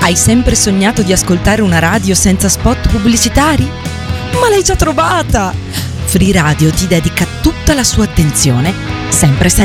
Hai sempre sognato di ascoltare una radio senza spot pubblicitari? Ma l'hai già trovata! Free Radio ti dedica tutta la sua attenzione, sempre senza